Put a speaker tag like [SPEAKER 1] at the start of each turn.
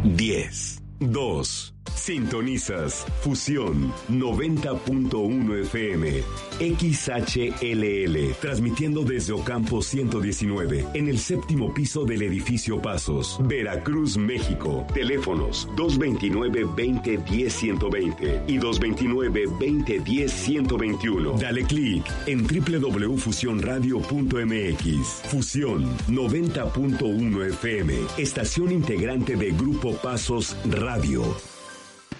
[SPEAKER 1] 10, 2. Sintonizas Fusión 90.1 FM XHLL, transmitiendo desde Ocampo 119 en el séptimo piso del edificio Pasos, Veracruz, México. Teléfonos 229-2010-120 y 229-2010-121. Dale clic en www.fusionradio.mx. Fusión 90.1 FM, estación integrante de Grupo Pasos Radio.